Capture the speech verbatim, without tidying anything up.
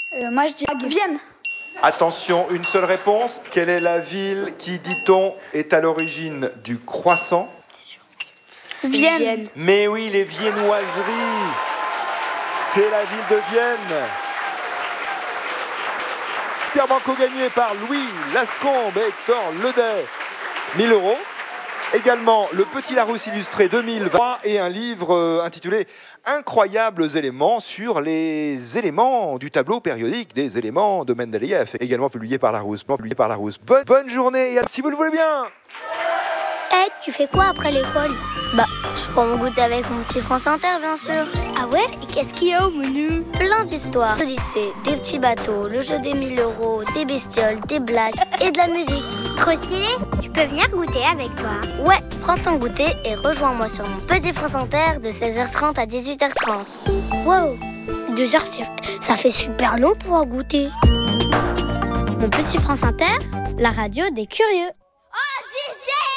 Euh, moi, je dis Vienne. Attention, une seule réponse. Quelle est la ville qui, dit-on, est à l'origine du croissant? Vienne. Vienne. Mais oui, les viennoiseries. C'est la ville de Vienne. Super Banco gagné par Louis Lascombe et Hector Ledet. mille euros. Également le Petit Larousse illustré deux mille vingt et un livre euh, intitulé Incroyables éléments sur les éléments du tableau périodique des éléments de Mendeleïev, également publié par Larousse. Publié par Larousse. Bonne, bonne journée, et si vous le voulez bien. Eh, hey, tu fais quoi après l'école? Bah, je prends mon goûter avec mon petit France Inter, bien sûr. Ah ouais? Et qu'est-ce qu'il y a au menu? Plein d'histoires. Le lycée, des petits bateaux, le jeu des mille euros, des bestioles, des blagues et de la musique. Trop stylé? Je peux venir goûter avec toi? Ouais, prends ton goûter et rejoins-moi sur mon petit France Inter de seize heures trente à dix-huit heures trente. Wow, deux heures, ça fait super long pour un goûter. Mon petit France Inter, la radio des curieux.